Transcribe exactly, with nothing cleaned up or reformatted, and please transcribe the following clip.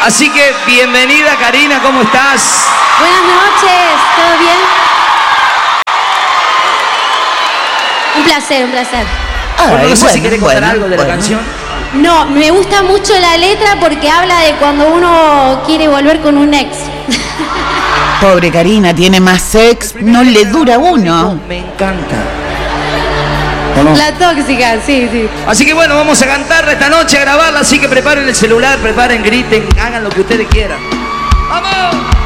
Así que bienvenida, Karina, ¿cómo estás? Buenas noches, ¿todo bien? Un placer, un placer. Ay, bueno, no sé bueno, si querés contar bueno, algo de bueno. la canción. No, me gusta mucho la letra porque habla de cuando uno quiere volver con un ex. Pobre Karina, tiene más sex, no le dura uno. Me encanta. ¿O no? La tóxica, sí, sí. Así que bueno, vamos a cantarla esta noche, a grabarla, así que preparen el celular, preparen, griten, hagan lo que ustedes quieran. ¡Vamos!